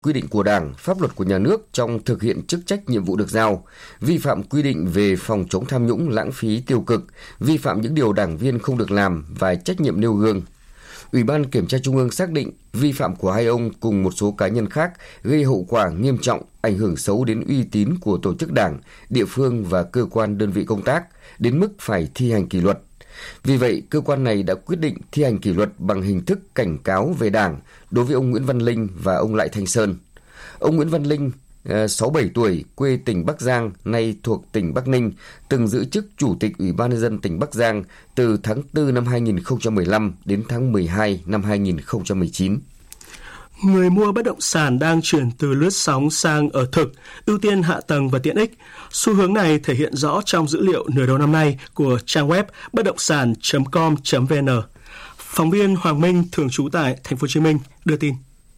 quy định của Đảng, pháp luật của nhà nước trong thực hiện chức trách nhiệm vụ được giao, vi phạm quy định về phòng chống tham nhũng lãng phí tiêu cực, vi phạm những điều đảng viên không được làm và trách nhiệm nêu gương. Ủy ban Kiểm tra Trung ương xác định vi phạm của hai ông cùng một số cá nhân khác gây hậu quả nghiêm trọng, ảnh hưởng xấu đến uy tín của tổ chức đảng, địa phương và cơ quan đơn vị công tác, đến mức phải thi hành kỷ luật. Vì vậy, cơ quan này đã quyết định thi hành kỷ luật bằng hình thức cảnh cáo về Đảng đối với ông Nguyễn Văn Linh và ông Lại Thanh Sơn. Ông Nguyễn Văn Linh, 67 tuổi, quê tỉnh Bắc Giang, nay thuộc tỉnh Bắc Ninh, từng giữ chức Chủ tịch Ủy ban nhân dân tỉnh Bắc Giang từ tháng 4 năm 2015 đến tháng 12 năm 2019. Người mua bất động sản đang chuyển từ lướt sóng sang ở thực, ưu tiên hạ tầng và tiện ích. Xu hướng này thể hiện rõ trong dữ liệu nửa đầu năm nay của trang web bất động sản.com.vn. Phóng viên Hoàng Minh, thường trú tại Thành phố Hồ Chí Minh, đưa tin.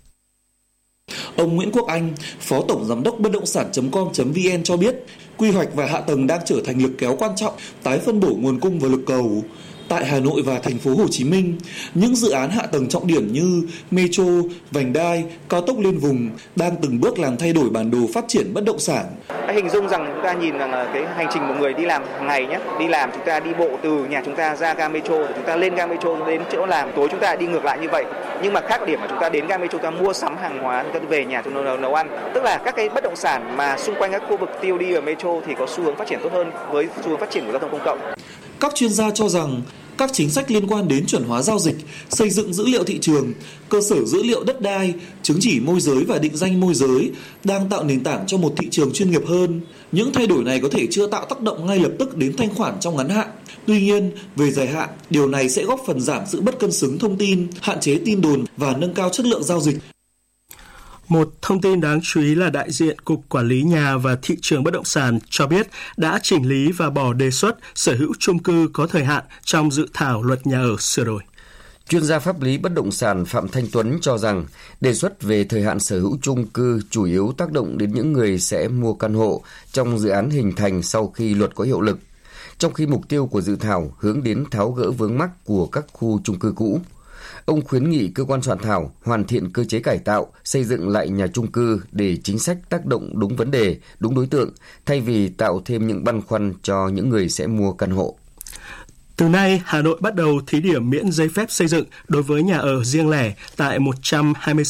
Ông Nguyễn Quốc Anh, Phó Tổng Giám đốc bất động sản.com.vn cho biết, quy hoạch và hạ tầng đang trở thành lực kéo quan trọng tái phân bổ nguồn cung và lực cầu. Tại Hà Nội và Thành phố Hồ Chí Minh, những dự án hạ tầng trọng điểm như metro, vành đai, cao tốc liên vùng đang từng bước làm thay đổi bản đồ phát triển bất động sản. Hình dung rằng chúng ta nhìn rằng cái hành trình một người đi làm hàng ngày nhé, đi làm chúng ta đi bộ từ nhà chúng ta ra ga metro, rồi chúng ta lên ga metro đến chỗ làm, tối chúng ta đi ngược lại như vậy. Nhưng mà khác điểm là chúng ta đến ga metro, chúng ta mua sắm hàng hóa, chúng ta về nhà chúng ta nấu ăn. Tức là các cái bất động sản mà xung quanh các khu vực TOD và metro thì có xu hướng phát triển tốt hơn với xu hướng phát triển của giao thông công cộng. Các chuyên gia cho rằng các chính sách liên quan đến chuẩn hóa giao dịch, xây dựng dữ liệu thị trường, cơ sở dữ liệu đất đai, chứng chỉ môi giới và định danh môi giới đang tạo nền tảng cho một thị trường chuyên nghiệp hơn. Những thay đổi này có thể chưa tạo tác động ngay lập tức đến thanh khoản trong ngắn hạn. Tuy nhiên, về dài hạn, điều này sẽ góp phần giảm sự bất cân xứng thông tin, hạn chế tin đồn và nâng cao chất lượng giao dịch. Một thông tin đáng chú ý là đại diện Cục Quản lý Nhà và Thị trường Bất động sản cho biết đã chỉnh lý và bỏ đề xuất sở hữu chung cư có thời hạn trong dự thảo luật nhà ở sửa đổi. Chuyên gia pháp lý bất động sản Phạm Thanh Tuấn cho rằng đề xuất về thời hạn sở hữu chung cư chủ yếu tác động đến những người sẽ mua căn hộ trong dự án hình thành sau khi luật có hiệu lực, trong khi mục tiêu của dự thảo hướng đến tháo gỡ vướng mắc của các khu chung cư cũ. Ông khuyến nghị cơ quan soạn thảo hoàn thiện cơ chế cải tạo, xây dựng lại nhà chung cư để chính sách tác động đúng vấn đề, đúng đối tượng, thay vì tạo thêm những băn khoăn cho những người sẽ mua căn hộ. Từ nay, Hà Nội bắt đầu thí điểm miễn giấy phép xây dựng đối với nhà ở riêng lẻ tại 126